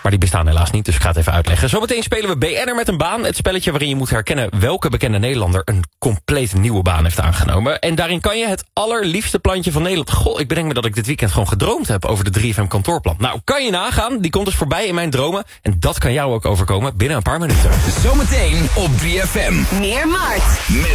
Maar die bestaan helaas niet, dus ik ga het even uitleggen. Zometeen spelen we BN'er met een baan. Het spelletje waarin je moet herkennen welke bekende Nederlander een compleet nieuwe baan heeft aangenomen. En daarin kan je het allerliefste plantje van Nederland... Goh, ik bedenk me dat ik dit weekend gewoon gedroomd heb over de 3FM kantoorplan. Nou, kan je nagaan, die komt dus voorbij in mijn dromen. En dat kan jou ook overkomen binnen een paar minuten. Zometeen op 3FM. Meer Mart.